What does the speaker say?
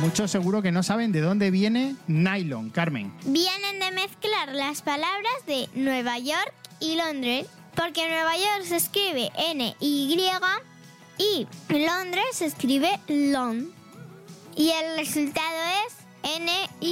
muchos seguro que no saben de dónde viene nylon, Carmen. Vienen de mezclar las palabras de Nueva York y Londres, porque Nueva York se escribe N-Y y Londres se escribe Lon. Y el resultado es N-Y.